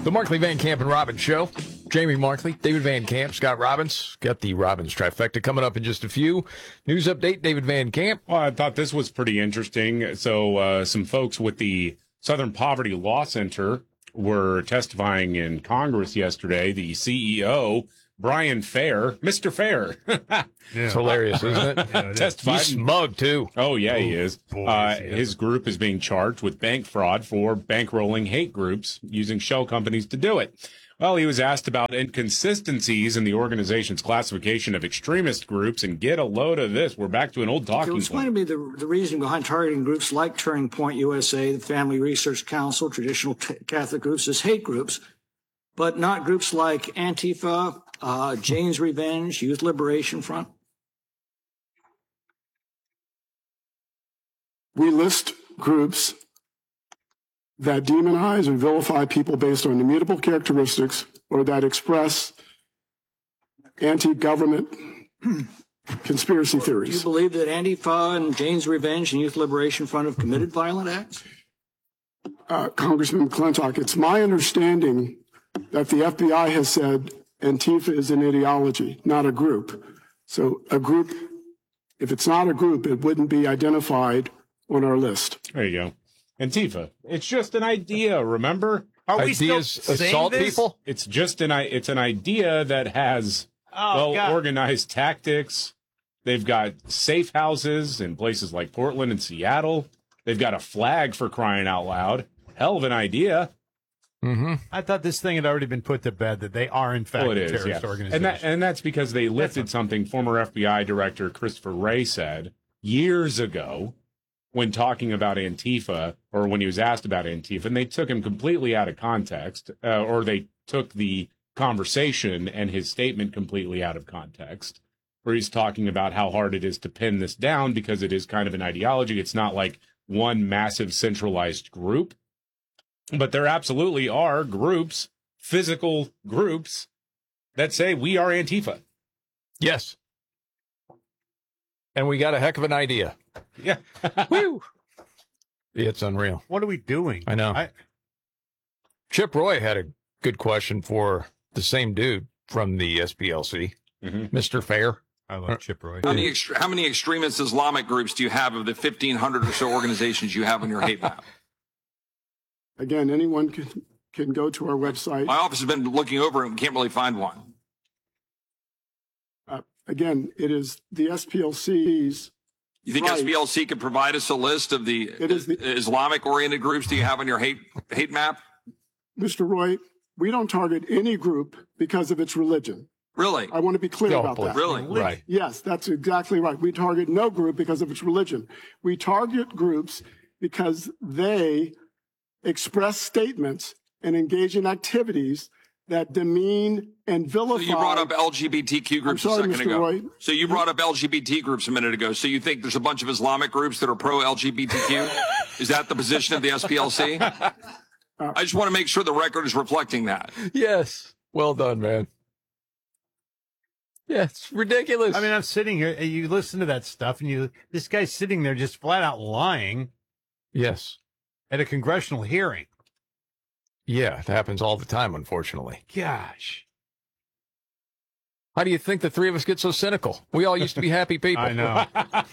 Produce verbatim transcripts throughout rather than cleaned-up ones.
The Markley, Van Camp, and Robbins Show. Jamie Markley, David Van Camp, Scott Robbins. Got the Robbins trifecta coming up in just a few. News update, David Van Camp. Well, I thought this was pretty interesting. So uh, some folks with the Southern Poverty Law Center were testifying in Congress yesterday. The C E O, Brian Fair, Mister Fair. Yeah. It's hilarious, isn't it? Yeah, it Testified. He's smug, too. Oh, yeah, he oh, is. Boy, uh, he his group is being charged with bank fraud for bankrolling hate groups using shell companies to do it. Well, he was asked about inconsistencies in the organization's classification of extremist groups, and get a load of this. We're back to an old talking So point. explain to me the, the reason behind targeting groups like Turning Point U S A, the Family Research Council, traditional Catholic groups as hate groups, but not groups like Antifa, uh, Jane's Revenge, Youth Liberation Front. We list groups that demonize or vilify people based on immutable characteristics or that express anti-government conspiracy Do you theories. believe that Antifa and Jane's Revenge and Youth Liberation Front have committed violent acts? Uh, Congressman McClintock, it's my understanding that the F B I has said Antifa is an ideology, not a group. So a group, if it's not a group, it wouldn't be identified on our list. There you go. Antifa. It's just an idea, remember? Are we Ideas still saying assault this? people? It's just an i- it's an idea that has Oh, well God. organized tactics. They've got safe houses in places like Portland and Seattle. They've got a flag, for crying out loud. Hell of an idea. Mm-hmm. I thought this thing had already been put to bed, that they are, in fact, Well, it a is, terrorist yeah. organization. And that and that's because they lifted something former F B I Director Christopher Wray said years ago when talking about Antifa, or when he was asked about Antifa, and they took him completely out of context, uh, or they took the conversation and his statement completely out of context, where he's talking about how hard it is to pin this down because it is kind of an ideology. It's not like one massive centralized group, but there absolutely are groups, physical groups, that say we are Antifa. Yes. And we got a heck of an idea. Yeah. Woo! It's unreal. What are we doing? I know. I, Chip Roy had a good question for the same dude from the S P L C, Mhm. Mister Fair. I love Chip Roy. How many, ext- how many extremist Islamic groups do you have of the fifteen hundred or so organizations you have on your hate map? Again, anyone can, can go to our website. My office has been looking over it and we can't really find one. Uh, again, it is the S P L C's. You think Right. S P L C could provide us a list of the, It is the- Islamic-oriented groups do you have on your hate hate map? Mister Roy, we don't target any group because of its religion. Really? I want to be clear Oh, about boy. that. Really? Right. Yes, that's exactly right. We target no group because of its religion. We target groups because they express statements and engage in activities that demean and So vilify. you brought up L G B T Q groups I'm sorry, a second Mister ago. Roy. So you brought up L G B T groups a minute ago. So you think there's a bunch of Islamic groups that are pro-L G B T Q? Is that the position of the S P L C? I just want to make sure the record is reflecting that. Yes. Well done, man. Yeah, it's ridiculous. I mean, I'm sitting here, and you listen to that stuff, and you this guy's sitting there just flat out lying yes. at a congressional hearing. Yeah, it happens all the time, unfortunately. Gosh. How do you think the three of us get so cynical? We all used to be happy people. I know.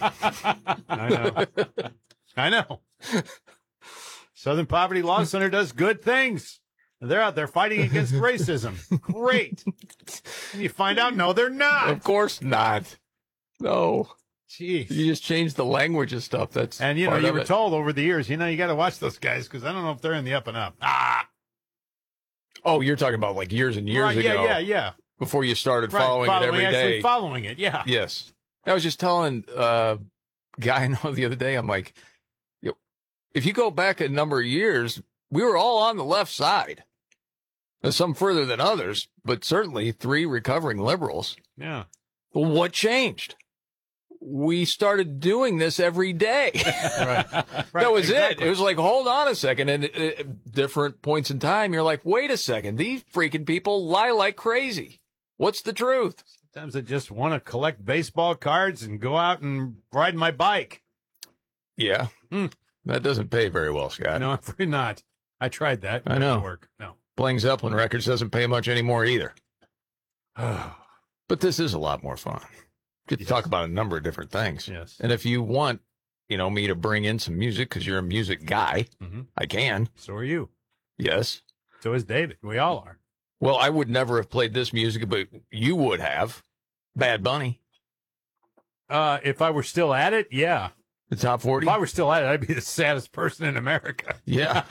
I know. I know. Southern Poverty Law Center does good things. They're out there fighting against racism. Great. And you find out, no, they're not. Of course not. No. Jeez. You just changed the language and stuff. That's And, you know, part you of were it. told over the years, you know, you got to watch those guys because I don't know if they're in the up and up. Ah. Oh, you're talking about like years and years Right, ago. yeah, yeah, yeah. Before you started Right, following, it every actually day. following it, yeah. Yes. I was just telling uh, a guy I know the other day, I'm like, you know, if you go back a number of years, we were all on the left side. Now, some further than others, but certainly three recovering liberals. Yeah. Well, what changed? We started doing this every day. Right. That was exactly. it. It was like, hold on a second. And uh, different points in time, you're like, wait a second. These freaking people lie like crazy. What's the truth? Sometimes I just want to collect baseball cards and go out and ride my bike. Yeah. Hmm. That doesn't pay very well, Scott. No, I'm afraid not. I tried that. I know. Didn't work. No. Playing Zeppelin records doesn't pay much anymore either. But this is a lot more fun. Get to Yes. talk about a number of different things. Yes. And if you want, you know, me to bring in some music because you're a music guy, Mhm. I can. So are you. Yes. So is David. We all are. Well, I would never have played this music, but you would have. Bad Bunny, Uh, if I were still at it, yeah. the top forty. If I were still at it, I'd be the saddest person in America. Yeah.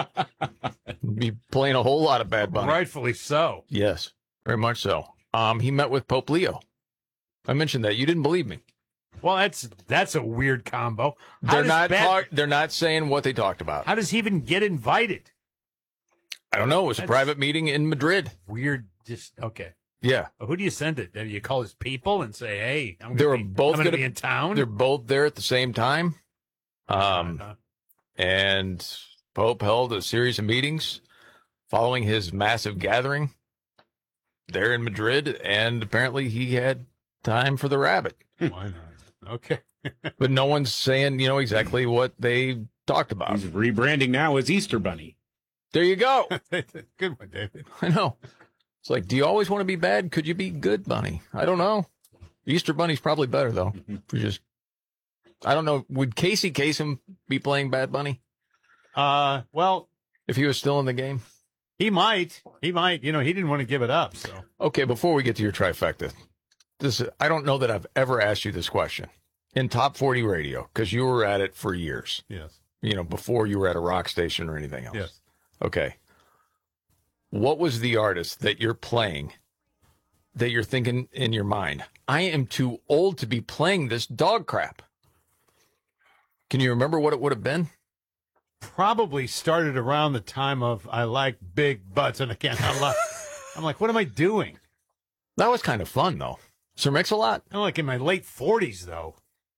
Be playing a whole lot of Bad Bunny. Rightfully so. Yes, very much so. Um, he met with Pope Leo. I mentioned that. You didn't believe me. Well, that's that's a weird combo. How They're does not. Bad- talk, they're not saying what they talked about. How does he even get invited? I don't know. It was a That's- private meeting in Madrid. Weird. Just okay. Yeah, Well, who do you send it? Do you call his people and say, "Hey, I'm They gonna were be, both I'm gonna gonna- be in town"? they're both there at the same time. Um, Uh, and Pope held a series of meetings following his massive gathering there in Madrid, and apparently he had time for the rabbit. why not? Okay. But no one's saying, you know, exactly what they talked about. He's rebranding now as Easter Bunny. There you go. Good one, David. I know. It's like, do you always want to be bad? Could you be good, Bunny? I don't know. Easter Bunny's probably better, though. For just, I don't know. Would Casey Kasem be playing Bad Bunny Uh, well, if he was still in the game? he might. He might. You know, he didn't want to give it up. So Okay, before we get to your trifecta, this I don't know that I've ever asked you this question in Top forty Radio, because you were at it for years, yes, you know, before you were at a rock station or anything else. yes. Okay. What was the artist that you're playing that you're thinking in your mind, I am too old to be playing this dog crap? Can you remember what it would have been? Probably started around the time of I like big butts, and I can't. I'm like, I'm like, what am I doing? That was kind of fun, though. Sir Mix-a-Lot? I'm like in my late forties, though.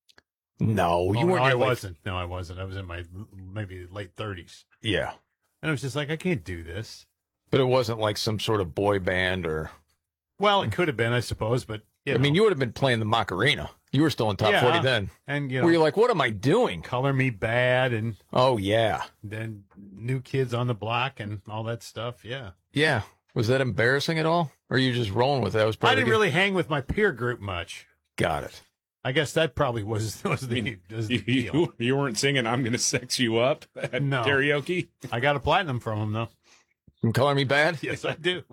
No, you Oh, weren't. no, I in your late- wasn't. No, I wasn't. I was in my maybe late thirties, Yeah, and I was just like, I can't do this. but it wasn't like some sort of boy band or. Well, it could have been, I suppose, but you I mean, know. you would have been playing the Macarena. You were still in top Yeah. forty then. and you know, Where you're like, what am I doing? Color Me Bad, and Oh, yeah. then New Kids on the Block, and all that stuff. Yeah, Yeah. Was that embarrassing at all? Or are you just rolling with it? That was I probably didn't really hang with my peer group much. Got it. I guess that probably was was the, was the You, deal. you, you weren't singing "I'm Gonna Sex You Up" at No. karaoke. I got a platinum from him though. From Color Me Bad? Yes, I do.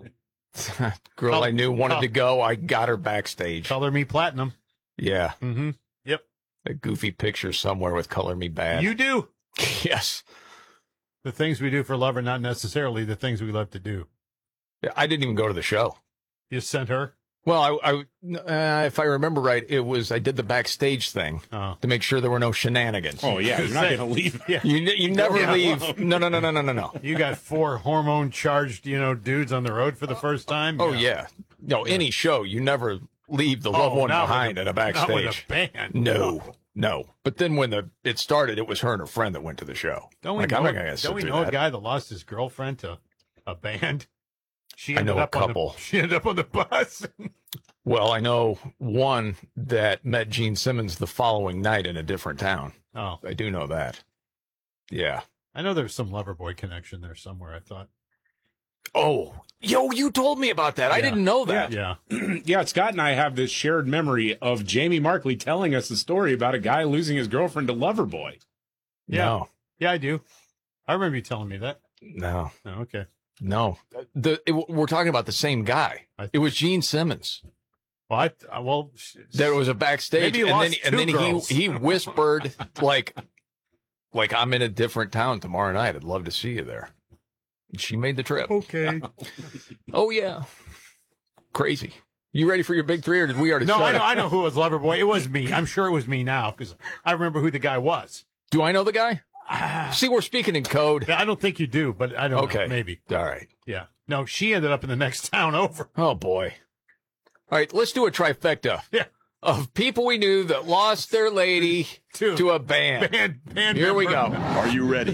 Girl Col- I knew wanted Col- to go. I got her backstage. Color Me Platinum. Yeah. Mm-hmm. Yep. A goofy picture somewhere with Color Me Bad. You do. Yes. The things we do for love are not necessarily the things we love to do. Yeah, I didn't even go to the show. You sent her. Well, I, I uh, if I remember right, it was I did the backstage thing Oh. to make sure there were no shenanigans. Oh yeah, you're not Say- gonna leave. Yeah. You you never Yeah, leave. well- No, no, no, no, no, no, no. You got four hormone charged, you know, dudes on the road for the first time. Oh yeah. No, any show you never leave the Oh, loved one not with behind a- at a Not with backstage. a band. No, no. But then when the it started, it was her and her friend that went to the show. Don't we like, know, I'm not gonna sit don't we through know a that. guy that lost his girlfriend to a band? She I ended know a up on the- couple. she ended up on the bus. Well, I know one that met Gene Simmons the following night in a different town. Oh, I do know that. Yeah. I know there's some Loverboy connection there somewhere. I thought. Oh, yo, you told me about that. I Yeah. didn't know that. Yeah. Yeah, Scott and I have this shared memory of Jamie Markley telling us a story about a guy losing his girlfriend to Loverboy. Yeah. No, Yeah, I do. I remember you telling me that. no, Oh, okay. no. The it, we're talking about the same guy. I- It was Gene Simmons. Well, I, uh, well, sh- There was a backstage, Maybe he and then lost and two then girls. he he whispered like, like I'm in a different town tomorrow night. I'd love to see you there. And she made the trip. okay. Oh yeah, crazy. You ready for your big three, or did we already? No, start I know, it? I know who was Loverboy. It was me. I'm sure it was me now because I remember who the guy was. Do I know the guy? Ah, See, we're speaking in code. I don't think you do, but I don't Okay. know. Maybe. All right. Yeah. No, she ended up in the next town over. Oh boy. All right, let's do a trifecta Yeah. of people we knew that lost their lady Two. to a band. Band, band Here we member. go. Are you ready?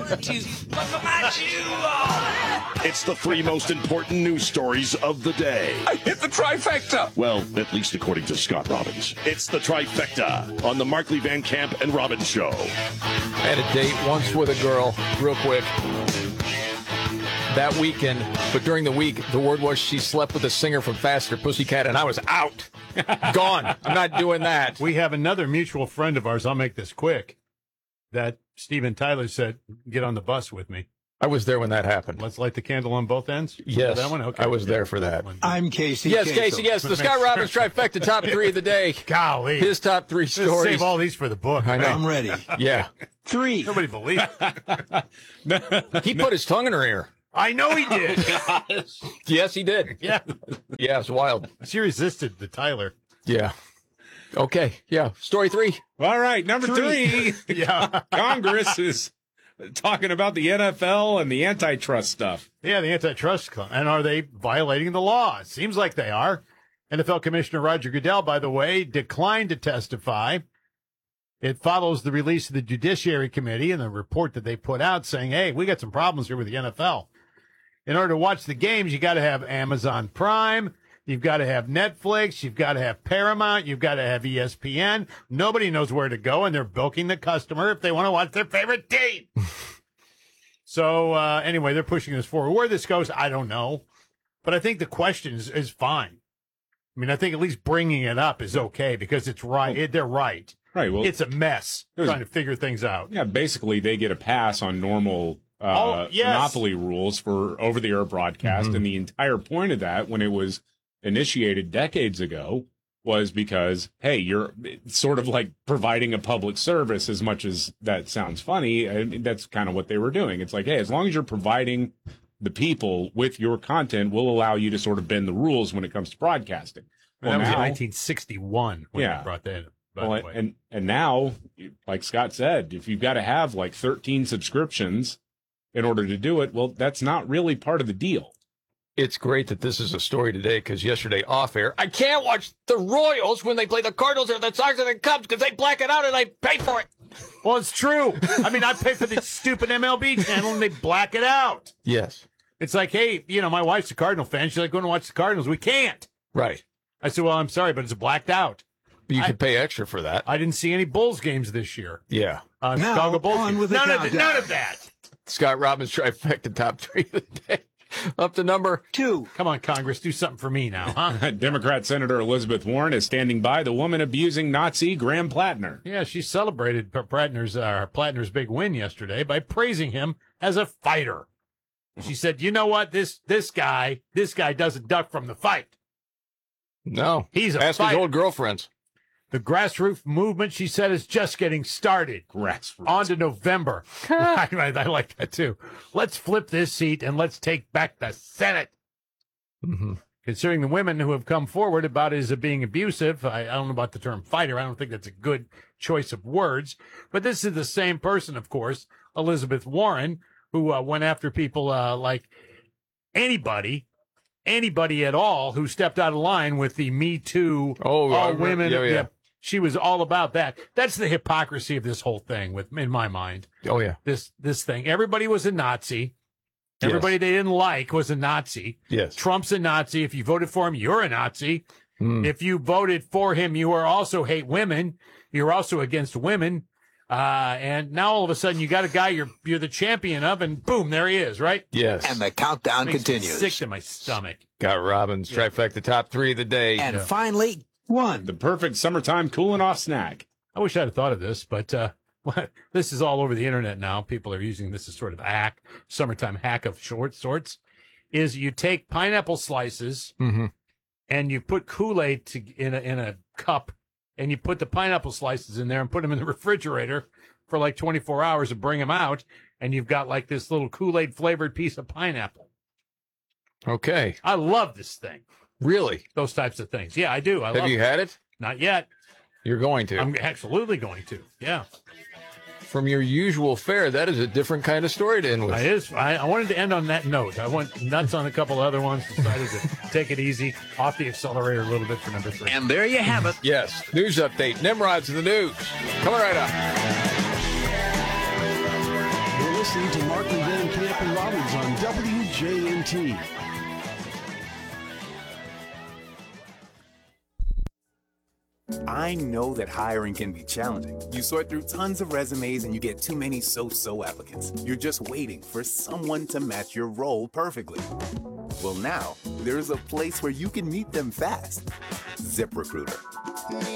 It's the three most important news stories of the day. I hit the trifecta. Well, at least according to Scott Robbins. It's the trifecta on the Markley Van Camp and Robbins Show. I had a date once with a girl, real quick. that weekend, but during the week, the word was she slept with a singer from Faster Pussycat, and I was out. Gone. I'm not doing that. We have another mutual friend of ours, I'll make this quick, that Steven Tyler said, get on the bus with me. I was there when that happened. Let's light the candle on both ends? Yes, that one? Okay. I was Yeah. there for that. I'm Casey. Yes, Kasem. Casey, yes, the Scott Robbins trifecta top three of the day. Golly. His top three Just stories. save all these for the book. I know. I'm ready. Yeah. Three. Nobody believes it. He put his tongue in her ear. I know he did. Yes, he did. Yeah. Yeah, it's wild. She resisted the Tyler. Yeah. Okay. Yeah. Story three. All right, number three. Three. Yeah. Congress is talking about the N F L and the antitrust stuff. Yeah, the antitrust. Cl- and are they violating the law? It seems like they are. N F L Commissioner Roger Goodell, by the way, declined to testify. It follows the release of the Judiciary Committee and the report that they put out saying, hey, we got some problems here with the N F L. In order to watch the games, you got to have Amazon Prime. You've got to have Netflix. You've got to have Paramount. You've got to have E S P N. Nobody knows where to go, and they're bilking the customer if they want to watch their favorite team. So, uh, anyway, they're pushing this forward. Where this goes, I don't know. But I think the question is, is fine. I mean, I think at least bringing it up is okay because it's right. It, they're right. Right. Well, It's a mess was- trying to figure things out. yeah, basically they get a pass on normal uh, Oh, yes. monopoly rules for over-the-air broadcast, Mhm. and the entire point of that, when it was initiated decades ago, was because, hey, you're it's sort of like providing a public service. As much as that sounds funny, I mean, that's kind of what they were doing. It's like, hey, as long as you're providing the people with your content, we'll allow you to sort of bend the rules when it comes to broadcasting. And that was in now- nineteen sixty-one when Yeah. they brought that in. By Well, the way. and and now, like Scott said, if you've got to have like thirteen subscriptions in order to do it, well, that's not really part of the deal. It's great that this is a story today because yesterday off air, I can't watch the Royals when they play the Cardinals or the Sox or the Cubs because they black it out and I pay for it. Well, it's true. I mean, I pay for the stupid M L B channel and they black it out. Yes. It's like, hey, you know, my wife's a Cardinal fan. She's like, going to watch the Cardinals. We can't. Right. I said, well, I'm sorry, but it's blacked out. But you I- could pay extra for that. I didn't see any Bulls games this year. Yeah. Uh, Now, Chicago Bulls on games. with the none, of the, countdown. none of that. Scott Robbins trifecta top three of the day. Up to number. Two. Come on, Congress, do something for me now, huh? Democrat Senator Elizabeth Warren is standing by the woman abusing Nazi Graham Plattner. Yeah, she celebrated P- Plattner's, uh, Plattner's big win yesterday by praising him as a fighter. She said, you know what? This this guy, this guy doesn't duck from the fight. No. He's a Ask his fighter. old girlfriends. The grassroots movement, she said, is just getting started. Grassroots. On to November. I, I like that, too. Let's flip this seat and let's take back the Senate. Mm-hmm. Considering the women who have come forward about his being abusive, I, I don't know about the term fighter. I don't think that's a good choice of words. But this is the same person, of course, Elizabeth Warren, who uh, went after people uh, like anybody, anybody at all who stepped out of line with the Me Too, Oh, I all remember- women. yeah, yeah. She was all about that. That's the hypocrisy of this whole thing, with in my mind. Oh, yeah. This this thing. Everybody was a Nazi. Yes. Everybody they didn't like was a Nazi. Yes. Trump's a Nazi. If you voted for him, you're a Nazi. Mm. If you voted for him, you are also hate women. You're also against women. Uh, and now all of a sudden you got a guy you're you're the champion of, and boom, there he is, right? Yes. And the countdown Makes me continues. sick to my stomach. Got Robbins trifecta top three of the day. And Yeah. finally, one. The perfect summertime cooling off snack. I wish I'd have thought of this, but uh, this is all over the internet now. People are using this as sort of a hack, summertime hack of short sorts. Is you take pineapple slices Mm-hmm. and you put Kool-Aid to, in a in a cup, and you put the pineapple slices in there and put them in the refrigerator for like twenty-four hours and bring them out, and you've got like this little Kool-Aid flavored piece of pineapple. Okay. I love this thing. Really? Those types of things. Yeah, I do. I Have love you it. had it? Not yet. You're going to. I'm absolutely going to. Yeah. From your usual fare, that is a different kind of story to end with. I is. I, I wanted to end on that note. I went nuts on a couple other ones. Decided to take it easy, off the accelerator a little bit for number three. And there you have it. Yes. News update. Nimrod's in the news. Coming right up. You're listening to Markley, Van Camp, and Robbins on W J N T. I know that hiring can be challenging. You sort through tons of resumes and you get too many so-so applicants. You're just waiting for someone to match your role perfectly. Well, now, there's a place where you can meet them fast. ZipRecruiter.